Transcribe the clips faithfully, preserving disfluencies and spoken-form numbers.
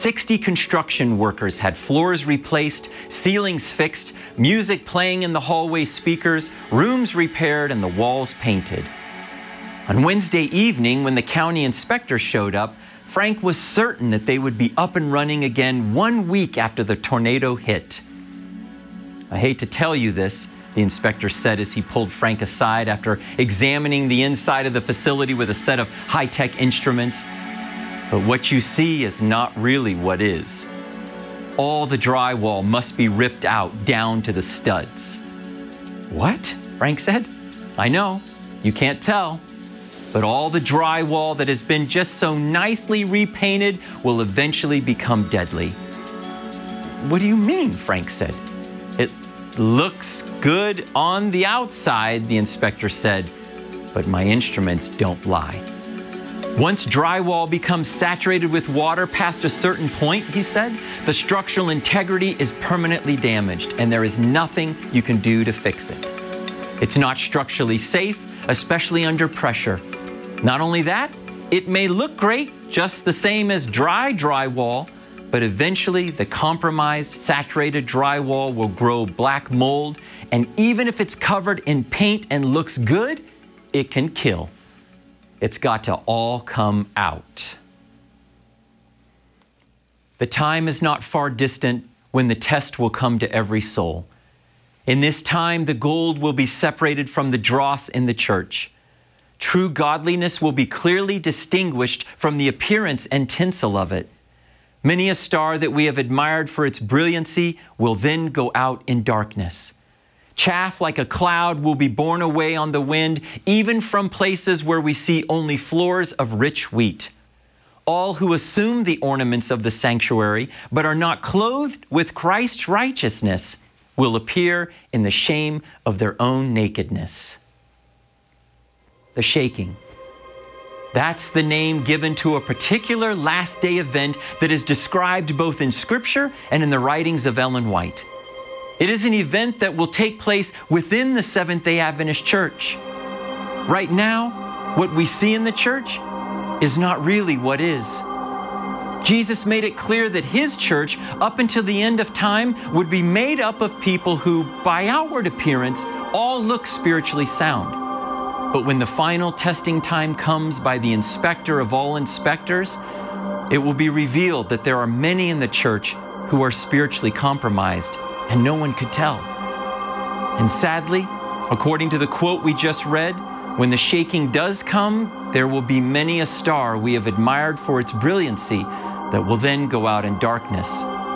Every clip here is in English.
sixty construction workers had floors replaced, ceilings fixed, music playing in the hallway speakers, rooms repaired, and the walls painted. On Wednesday evening, when the county inspector showed up, Frank was certain that they would be up and running again one week after the tornado hit. "I hate to tell you this," the inspector said as he pulled Frank aside after examining the inside of the facility with a set of high-tech instruments, "but what you see is not really what is. All the drywall must be ripped out down to the studs." "What?" Frank said. "I know, you can't tell. But all the drywall that has been just so nicely repainted will eventually become deadly." "What do you mean?" Frank said. "It looks good on the outside," the inspector said, "but my instruments don't lie. Once drywall becomes saturated with water past a certain point," he said, "the structural integrity is permanently damaged, and there is nothing you can do to fix it. It's not structurally safe, especially under pressure. Not only that, it may look great, just the same as dry drywall, but eventually the compromised, saturated drywall will grow black mold, and even if it's covered in paint and looks good, it can kill. It's got to all come out." The time is not far distant when the test will come to every soul. In this time, the gold will be separated from the dross in the church. True godliness will be clearly distinguished from the appearance and tinsel of it. Many a star that we have admired for its brilliancy will then go out in darkness. Chaff like a cloud will be borne away on the wind, even from places where we see only floors of rich wheat. All who assume the ornaments of the sanctuary, but are not clothed with Christ's righteousness, will appear in the shame of their own nakedness. The shaking. That's the name given to a particular last day event that is described both in Scripture and in the writings of Ellen White. It is an event that will take place within the Seventh-day Adventist Church. Right now, what we see in the church is not really what is. Jesus made it clear that His church, up until the end of time, would be made up of people who, by outward appearance, all look spiritually sound. But when the final testing time comes by the inspector of all inspectors, it will be revealed that there are many in the church who are spiritually compromised, and no one could tell. And sadly, according to the quote we just read, when the shaking does come, there will be many a star we have admired for its brilliancy that will then go out in darkness.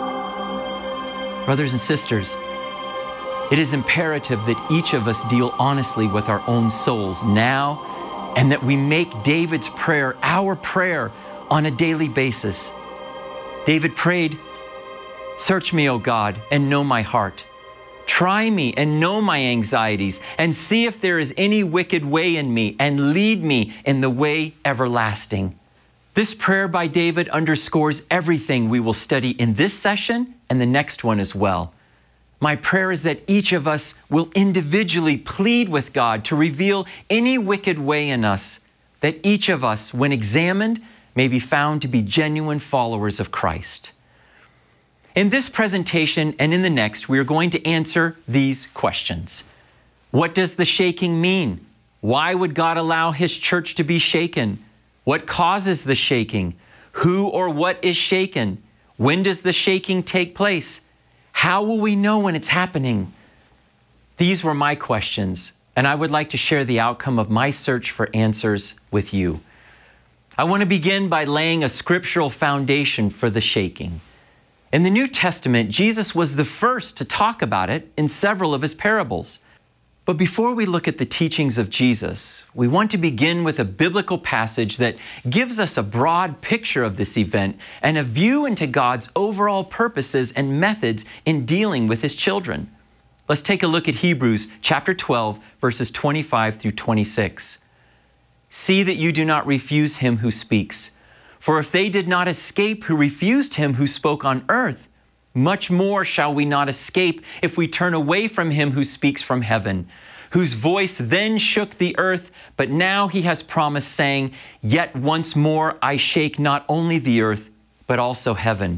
Brothers and sisters, it is imperative that each of us deal honestly with our own souls now, and that we make David's prayer our prayer on a daily basis. David prayed, "Search me, O God, and know my heart. Try me and know my anxieties, and see if there is any wicked way in me, and lead me in the way everlasting." This prayer by David underscores everything we will study in this session and the next one as well. My prayer is that each of us will individually plead with God to reveal any wicked way in us, that each of us, when examined, may be found to be genuine followers of Christ. In this presentation and in the next, we are going to answer these questions. What does the shaking mean? Why would God allow His church to be shaken? What causes the shaking? Who or what is shaken? When does the shaking take place? How will we know when it's happening? These were my questions, and I would like to share the outcome of my search for answers with you. I want to begin by laying a scriptural foundation for the shaking. In the New Testament, Jesus was the first to talk about it in several of His parables. But before we look at the teachings of Jesus, we want to begin with a biblical passage that gives us a broad picture of this event and a view into God's overall purposes and methods in dealing with His children. Let's take a look at Hebrews chapter twelve, verses twenty-five through twenty-six. "See that you do not refuse Him who speaks. For if they did not escape who refused Him who spoke on earth, much more shall we not escape if we turn away from Him who speaks from heaven, whose voice then shook the earth, but now He has promised, saying, 'Yet once more I shake not only the earth, but also heaven.'